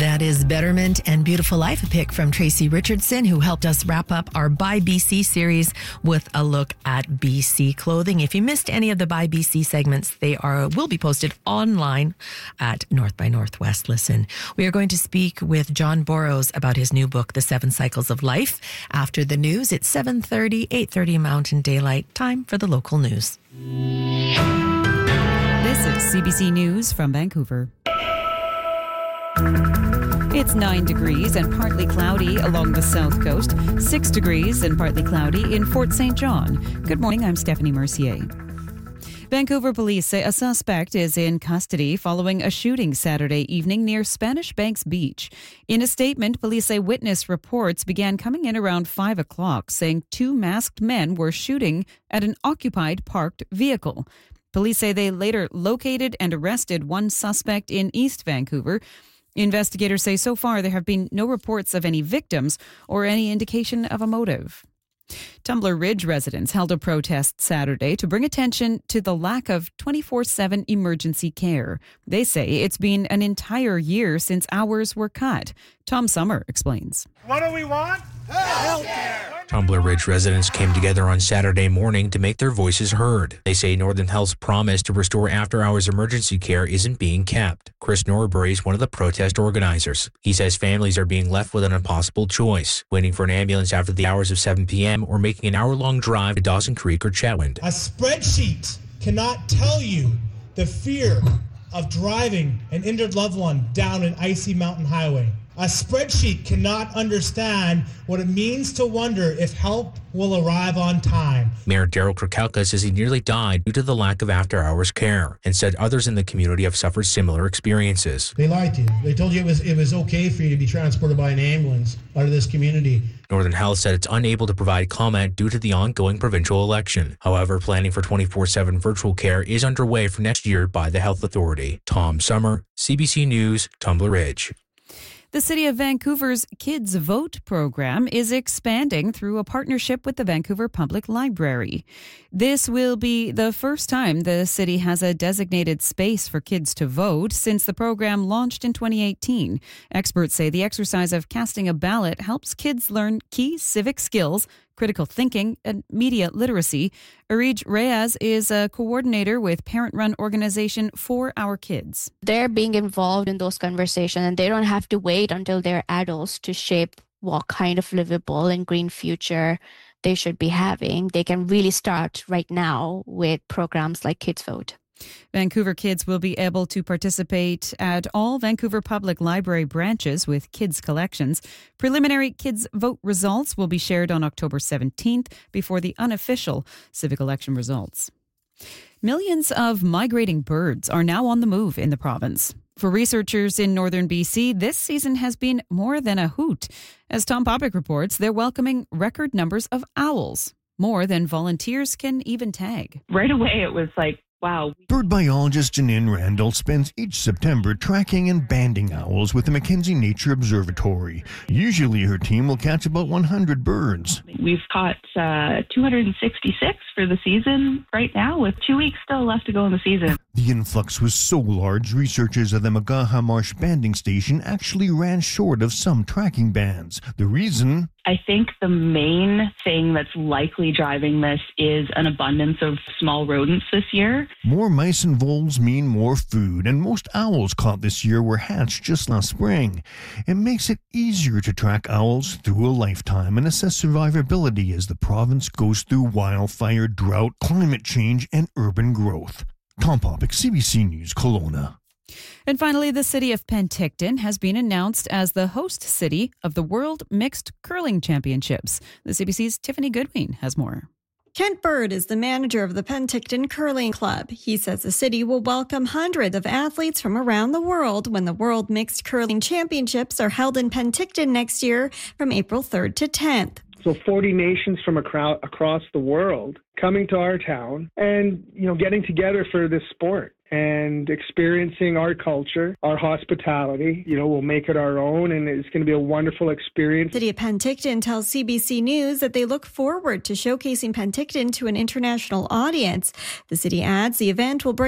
That is Betterment and Beautiful Life, a pick from Tracy Richardson, who helped us wrap up our Buy BC series with a look at BC clothing. If you missed any of the Buy BC segments, they will be posted online at North by Northwest Listen. We are going to speak with John Burrows about his new book, The 7 Cycles of Life. After the news, it's 7:30, 8:30 Mountain Daylight. Time for the local news. This is CBC News from Vancouver. It's 9 degrees and partly cloudy along the south coast, 6 degrees and partly cloudy in Fort St. John. Good morning, I'm Stephanie Mercier. Vancouver police say a suspect is in custody following a shooting Saturday evening near Spanish Banks Beach. In a statement, police say witness reports began coming in around 5 o'clock, saying 2 masked men were shooting at an occupied parked vehicle. Police say they later located and arrested one suspect in East Vancouver. Investigators say so far there have been no reports of any victims or any indication of a motive. Tumbler Ridge residents held a protest Saturday to bring attention to the lack of 24/7 emergency care. They say it's been an entire year since hours were cut. Tom Summer explains. What do we want? Healthcare! Tumbler Ridge residents came together on Saturday morning to make their voices heard. They say Northern Health's promise to restore after-hours emergency care isn't being kept. Chris Norbury is one of the protest organizers. He says families are being left with an impossible choice, waiting for an ambulance after the hours of 7 p.m. or making an hour-long drive to Dawson Creek or Chetwynd. A spreadsheet cannot tell you the fear of driving an injured loved one down an icy mountain highway. A spreadsheet cannot understand what it means to wonder if help will arrive on time. Mayor Daryl Krakelka says he nearly died due to the lack of after-hours care and said others in the community have suffered similar experiences. They lied to you. They told you it was okay for you to be transported by an ambulance out of this community. Northern Health said it's unable to provide comment due to the ongoing provincial election. However, planning for 24/7 virtual care is underway for next year by the Health Authority. Tom Summer, CBC News, Tumbler Ridge. The City of Vancouver's Kids Vote program is expanding through a partnership with the Vancouver Public Library. This will be the first time the city has a designated space for kids to vote since the program launched in 2018. Experts say the exercise of casting a ballot helps kids learn key civic skills, critical thinking, and media literacy. Arij Reyes is a coordinator with parent-run organization For Our Kids. They're being involved in those conversations, and they don't have to wait until they're adults to shape what kind of livable and green future they should be having. They can really start right now with programs like Kids Vote. Vancouver kids will be able to participate at all Vancouver Public Library branches with kids collections. Preliminary Kids Vote results will be shared on October 17th before the unofficial civic election results. Millions of migrating birds are now on the move in the province. For researchers in northern BC, this season has been more than a hoot. As Tom Popick reports, they're welcoming record numbers of owls, more than volunteers can even tag. Right away, it was like, wow. Bird biologist Janine Randall spends each September tracking and banding owls with the Mackenzie Nature Observatory. Usually her team will catch about 100 birds. We've caught 266 for the season right now, with 2 weeks still left to go in the season. The influx was so large, researchers at the Magaha Marsh Banding Station actually ran short of some tracking bands. The reason? I think the main thing that's likely driving this is an abundance of small rodents this year. More mice and voles mean more food, and most owls caught this year were hatched just last spring. It makes it easier to track owls through a lifetime and assess survivability as the province goes through wildfire, drought, climate change, and urban growth. Tom Popick, CBC News, Kelowna. And finally, the city of Penticton has been announced as the host city of the World Mixed Curling Championships. The CBC's Tiffany Goodwin has more. Kent Bird is the manager of the Penticton Curling Club. He says the city will welcome hundreds of athletes from around the world when the World Mixed Curling Championships are held in Penticton next year from April 3rd to 10th. So 40 nations from across the world coming to our town and, getting together for this sport and experiencing our culture, our hospitality. We'll make it our own, and it's going to be a wonderful experience. City of Penticton tells CBC News that they look forward to showcasing Penticton to an international audience. The city adds the event will bring